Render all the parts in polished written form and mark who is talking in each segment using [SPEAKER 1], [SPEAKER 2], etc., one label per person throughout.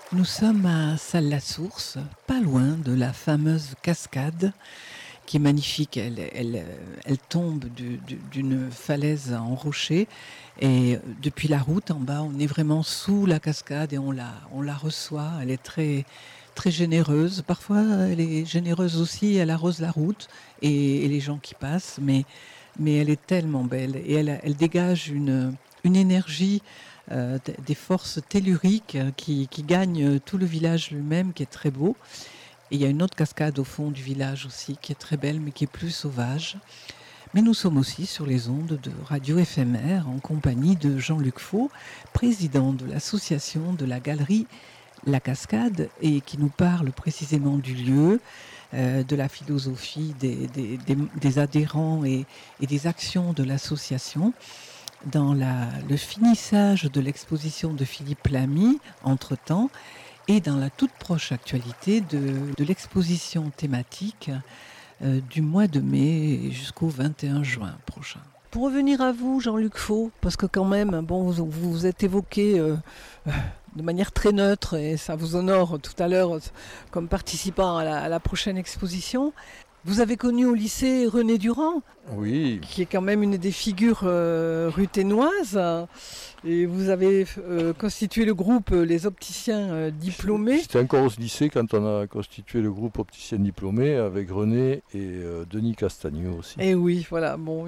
[SPEAKER 1] Nous sommes à Salles-la-Source, pas loin de la fameuse cascade qui est magnifique. Elle tombe d'une falaise en rocher et depuis la route en bas, on est vraiment sous la cascade et on la reçoit. Elle est très, très généreuse. Parfois, elle est généreuse aussi, elle arrose la route et les gens qui passent, mais elle est tellement belle et elle dégage une énergie, des forces telluriques qui gagnent tout le village lui-même, qui est très beau. Et il y a une autre cascade au fond du village aussi, qui est très belle, mais qui est plus sauvage. Mais nous sommes aussi sur les ondes de Radio Éphémère, en compagnie de Jean-Luc Faux, président de l'association de la galerie La Cascade, et qui nous parle précisément du lieu, de la philosophie des adhérents et des actions de l'association. Dans le finissage de l'exposition de Philippe Lamy, entre-temps, et dans la toute proche actualité de l'exposition thématique du mois de mai jusqu'au 21 juin prochain. Pour revenir à vous, Jean-Luc Faux, parce que quand même, bon, vous vous êtes évoqué de manière très neutre, et ça vous honore tout à l'heure comme participant à la prochaine exposition. Vous avez connu au lycée René Durand,
[SPEAKER 2] Oui,
[SPEAKER 1] qui est quand même une des figures ruthénoises. Et vous avez constitué le groupe Les Opticiens Diplômés.
[SPEAKER 2] j'étais encore au lycée quand on a constitué le groupe Opticien Diplômé avec René et Denis Castagneau aussi.
[SPEAKER 1] Et oui, voilà. Bon,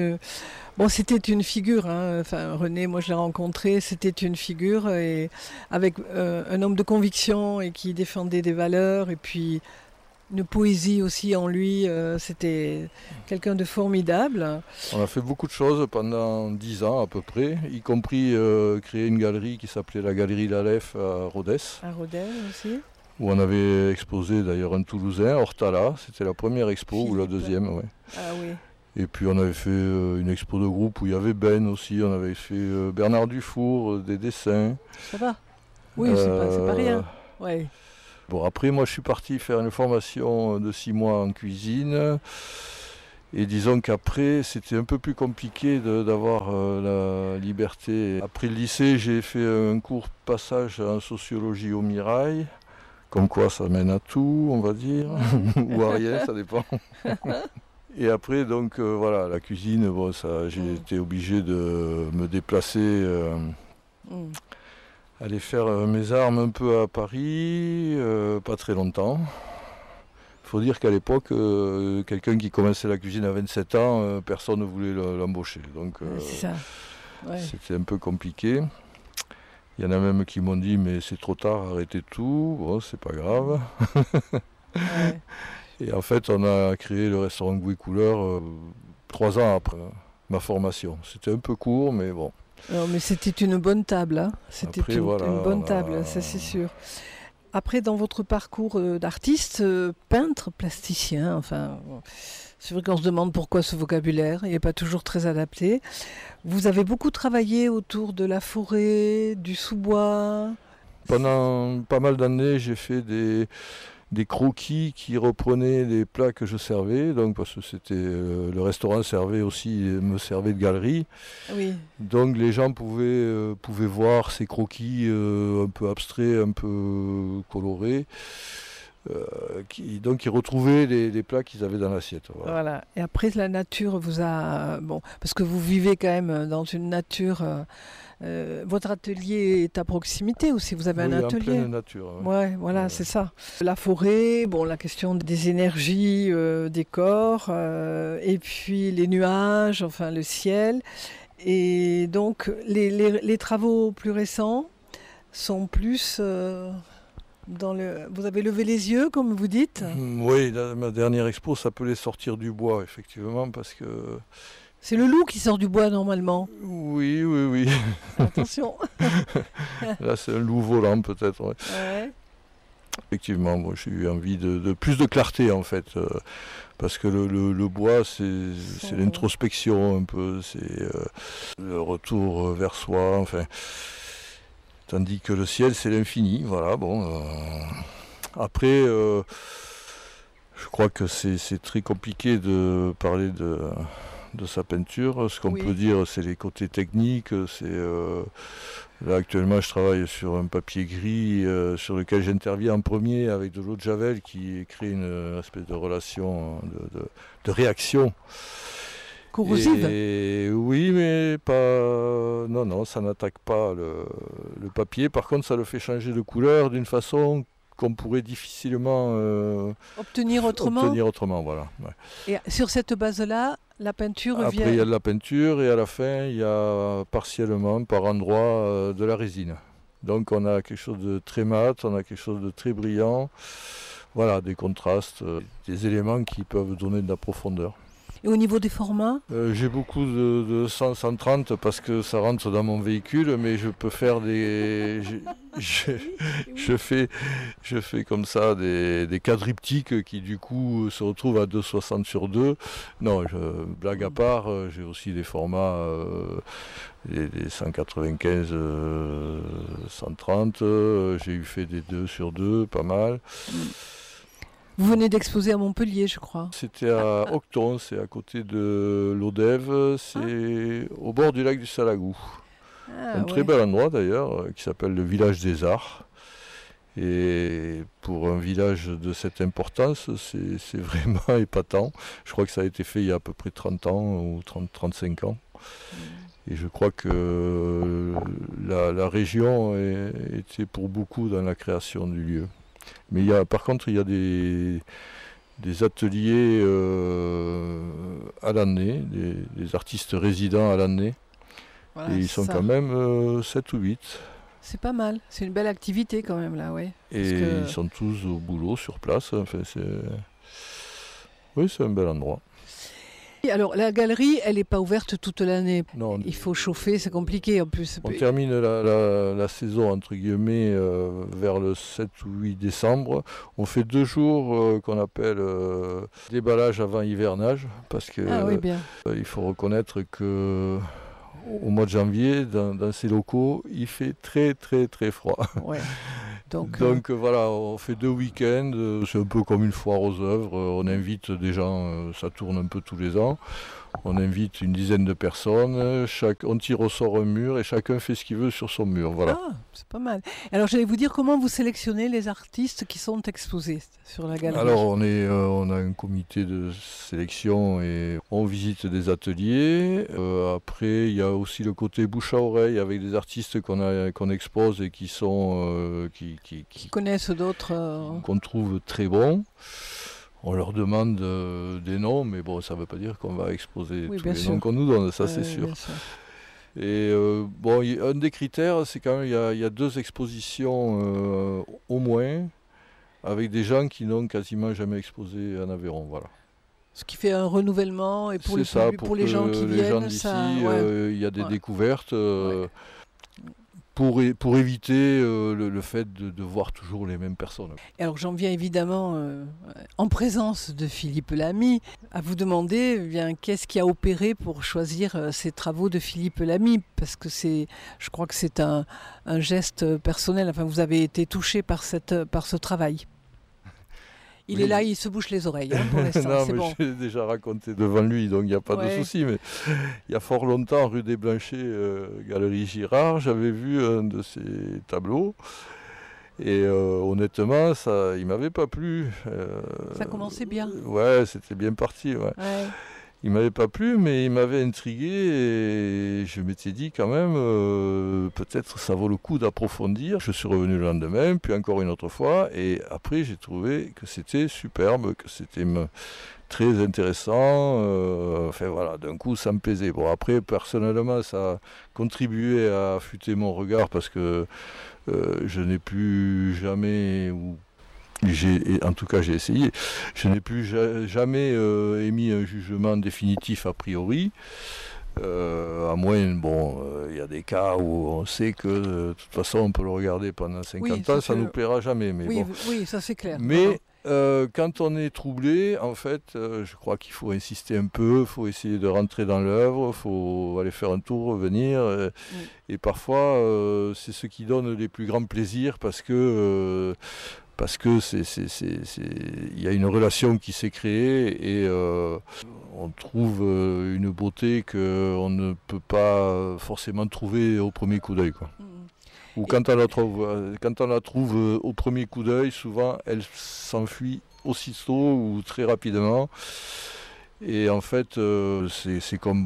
[SPEAKER 1] bon, c'était une figure. Hein. Enfin, René, moi, je l'ai rencontré. C'était une figure et avec un homme de conviction et qui défendait des valeurs et puis une poésie aussi en lui. C'était quelqu'un de formidable.
[SPEAKER 2] On a fait beaucoup de choses pendant 10 ans à peu près, y compris créer une galerie qui s'appelait la Galerie Lalef à Rodez,
[SPEAKER 1] À Rodez aussi.
[SPEAKER 2] où on avait exposé d'ailleurs un Toulousain, Hortala, c'était la première expo ou la
[SPEAKER 1] Philippe.
[SPEAKER 2] deuxième, ouais.
[SPEAKER 1] Ah oui.
[SPEAKER 2] Et puis on avait fait une expo de groupe où il y avait Ben aussi, on avait fait Bernard Dufour, des dessins.
[SPEAKER 1] Ça va. Oui, c'est pas rien. Ouais.
[SPEAKER 2] Bon, après, moi, je suis parti faire une formation de 6 mois en cuisine. Et disons qu'après, c'était un peu plus compliqué d'avoir la liberté. Après le lycée, j'ai fait un court passage en sociologie au Mirail. Comme quoi, ça mène à tout, on va dire. Ou à rien, ça dépend. Et après, donc, voilà, la cuisine, bon, ça, j'ai été obligé de me déplacer. Aller faire mes armes un peu à Paris, pas très longtemps. Il faut dire qu'à l'époque, quelqu'un qui commençait la cuisine à 27 ans, personne ne voulait l'embaucher. Donc
[SPEAKER 1] C'est ça. Ouais.
[SPEAKER 2] c'était un peu compliqué. Il y en a même qui m'ont dit mais c'est trop tard, arrêtez tout. Bon, c'est pas grave.
[SPEAKER 1] Ouais.
[SPEAKER 2] Et en fait, on a créé le restaurant Goût et Couleur 3 ans après ma formation. C'était un peu court, mais bon.
[SPEAKER 1] Non, mais c'était une bonne table. Hein. C'était
[SPEAKER 2] Après,
[SPEAKER 1] une
[SPEAKER 2] voilà,
[SPEAKER 1] bonne table, ça c'est sûr. Après, dans votre parcours d'artiste, peintre, plasticien, enfin, c'est vrai qu'on se demande pourquoi ce vocabulaire, il n'est pas toujours très adapté. Vous avez beaucoup travaillé autour de la forêt, du sous-bois.
[SPEAKER 2] Pendant pas mal d'années, j'ai fait des croquis qui reprenaient les plats que je servais, donc parce que c'était le restaurant me servait de galerie.
[SPEAKER 1] Oui.
[SPEAKER 2] Donc les gens pouvaient voir ces croquis un peu abstraits, un peu colorés, donc ils retrouvaient les plats qu'ils avaient dans l'assiette. Voilà.
[SPEAKER 1] Voilà. Et après, la nature vous a... Bon, parce que vous vivez quand même dans une nature... votre atelier est à proximité aussi, vous avez
[SPEAKER 2] Oui,
[SPEAKER 1] un
[SPEAKER 2] en
[SPEAKER 1] atelier.
[SPEAKER 2] pleine nature. Ouais.
[SPEAKER 1] Ouais, voilà, c'est ça. La forêt, bon, la question des énergies des corps, et puis les nuages, enfin le ciel. Et donc, les travaux plus récents sont plus dans le... Vous avez levé les yeux, comme vous dites.
[SPEAKER 2] Oui, ma dernière expo s'appelait Sortir du bois, effectivement, parce que...
[SPEAKER 1] C'est le loup qui sort du bois normalement.
[SPEAKER 2] Oui.
[SPEAKER 1] Attention.
[SPEAKER 2] Là, c'est un loup volant, peut-être. Ouais.
[SPEAKER 1] Ouais.
[SPEAKER 2] Effectivement, moi, j'ai eu envie de plus de clarté, en fait. Parce que le bois, c'est l'introspection, un peu. C'est le retour vers soi, enfin... Tandis que le ciel, c'est l'infini, voilà, bon. Après, je crois que c'est très compliqué de parler de sa peinture. Ce qu'on
[SPEAKER 1] Oui.
[SPEAKER 2] peut dire, c'est les côtés techniques. Là, actuellement, je travaille sur un papier gris sur lequel j'interviens en premier avec de l'eau de Javel qui crée une espèce de relation de réaction.
[SPEAKER 1] Corrosive.
[SPEAKER 2] Et oui, mais pas. Non, ça n'attaque pas le papier. Par contre, ça le fait changer de couleur d'une façon qu'on pourrait difficilement
[SPEAKER 1] Obtenir autrement.
[SPEAKER 2] voilà. Ouais.
[SPEAKER 1] Et sur cette base-là, la peinture
[SPEAKER 2] Après, il y a de la peinture et à la fin, il y a partiellement, par endroit, de la résine. Donc, on a quelque chose de très mat, on a quelque chose de très brillant. Voilà, des contrastes, des éléments qui peuvent donner de la profondeur.
[SPEAKER 1] Et au niveau des formats?
[SPEAKER 2] J'ai beaucoup de 100-130 parce que ça rentre dans mon véhicule, mais je peux faire des. Je fais comme ça des quadriptyques qui du coup se retrouvent à 2,60 sur 2. Non, blague à part, j'ai aussi des formats des 195 130. J'ai eu fait des 2 sur 2, pas mal.
[SPEAKER 1] Vous venez d'exposer à Montpellier, je crois.
[SPEAKER 2] C'était à Octon, c'est à côté de l'Odève, c'est au bord du lac du Salagou. Un très bel endroit d'ailleurs, qui s'appelle le village des Arts. Et pour un village de cette importance, c'est vraiment épatant. Je crois que ça a été fait il y a à peu près 30 ans ou 35 ans. Et je crois que la région était pour beaucoup dans la création du lieu. Mais par contre, il y a des ateliers à l'année, des artistes résidents à l'année.
[SPEAKER 1] Voilà,
[SPEAKER 2] et ils sont quand même 7 ou 8.
[SPEAKER 1] C'est pas mal, c'est une belle activité quand même là, ouais.
[SPEAKER 2] Et ils sont tous au boulot, sur place. Enfin, oui, c'est un bel endroit.
[SPEAKER 1] Alors la galerie, elle n'est pas ouverte toute l'année.
[SPEAKER 2] Non,
[SPEAKER 1] il faut chauffer, c'est compliqué en plus.
[SPEAKER 2] On termine la saison entre guillemets vers le 7 ou 8 décembre. On fait 2 jours qu'on appelle déballage avant hivernage parce que il faut reconnaître que au mois de janvier, dans ces locaux, il fait très très très froid.
[SPEAKER 1] Ouais.
[SPEAKER 2] Donc voilà, on fait 2 week-ends, c'est un peu comme une foire aux œuvres, on invite des gens, ça tourne un peu tous les ans, on invite une dizaine de personnes, on tire au sort un mur et chacun fait ce qu'il veut sur son mur, voilà.
[SPEAKER 1] Ah, c'est pas mal. Alors j'allais vous dire comment vous sélectionnez les artistes qui sont exposés sur la galerie.
[SPEAKER 2] Alors on a un comité de sélection et on visite des ateliers. Après il y a aussi le côté bouche à oreille avec des artistes qu'on expose et qui sont qui
[SPEAKER 1] connaissent d'autres
[SPEAKER 2] qu'on trouve très bons. On leur demande des noms, mais bon, ça ne veut pas dire qu'on va exposer tous les noms qu'on nous donne, ça c'est sûr. Et un des critères, c'est quand même il y a 2 expositions au moins, avec des gens qui n'ont quasiment jamais exposé en Aveyron, voilà.
[SPEAKER 1] Ce qui fait un renouvellement, et pour les gens qui viennent,
[SPEAKER 2] il y a des découvertes. Pour éviter le fait de voir toujours les mêmes personnes.
[SPEAKER 1] Alors j'en viens évidemment, en présence de Philippe Lamy, à vous demander qu'est-ce qui a opéré pour choisir ces travaux de Philippe Lamy, parce que je crois que c'est un geste personnel, enfin vous avez été touché par ce travail. Il est là, il se bouche les oreilles pour l'instant.
[SPEAKER 2] Non,
[SPEAKER 1] c'est
[SPEAKER 2] mais
[SPEAKER 1] bon.
[SPEAKER 2] j'ai déjà raconté devant lui, donc il n'y a pas de souci. Mais il y a fort longtemps, rue des Blanchets, Galerie Girard, j'avais vu un de ses tableaux. Et honnêtement, il ne m'avait pas plu.
[SPEAKER 1] Ça commençait bien.
[SPEAKER 2] Ouais, c'était bien parti. Ouais. Il ne m'avait pas plu, mais il m'avait intrigué et je m'étais dit quand même, peut-être ça vaut le coup d'approfondir. Je suis revenu le lendemain, puis encore une autre fois, et après j'ai trouvé que c'était superbe, que c'était très intéressant. Enfin voilà, d'un coup ça me plaisait. Bon après, personnellement, ça a contribué à affûter mon regard parce que je n'ai plus jamais... En tout cas j'ai essayé, je n'ai plus jamais émis un jugement définitif a priori, à moins, il y a des cas où on sait que de toute façon on peut le regarder pendant 50 ans, ça ne nous plaira jamais. Mais
[SPEAKER 1] oui, ça c'est clair.
[SPEAKER 2] Mais quand on est troublé, en fait, je crois qu'il faut insister un peu, il faut essayer de rentrer dans l'œuvre, il faut aller faire un tour, revenir. Et parfois, c'est ce qui donne les plus grands plaisirs parce que parce que il y a une relation qui s'est créée et on trouve une beauté qu'on ne peut pas forcément trouver au premier coup d'œil, quoi. Ou quand on la trouve au premier coup d'œil, souvent elle s'enfuit aussitôt ou très rapidement. Et en fait, c'est comme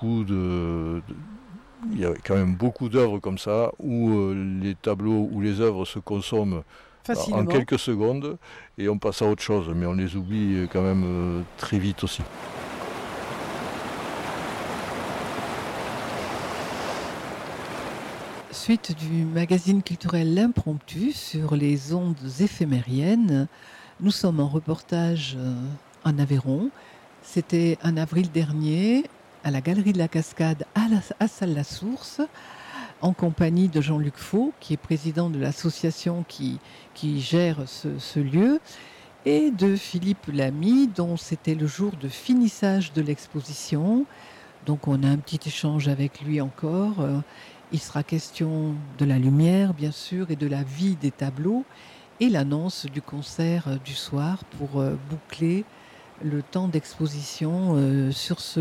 [SPEAKER 2] il y a quand même beaucoup d'œuvres comme ça où les tableaux ou les œuvres se consomment en quelques secondes et on passe à autre chose, mais on les oublie quand même très vite aussi.
[SPEAKER 1] Suite du magazine culturel L'Impromptu sur les ondes éphémériennes, nous sommes en reportage en Aveyron. C'était en avril dernier à la Galerie de la Cascade à Salles-la-Source, en compagnie de Jean-Luc Faux, qui est président de l'association qui gère ce lieu, et de Philippe Lamy, dont c'était le jour de finissage de l'exposition. Donc on a un petit échange avec lui encore. Il sera question de la lumière, bien sûr, et de la vie des tableaux, et l'annonce du concert du soir pour boucler le temps d'exposition sur ce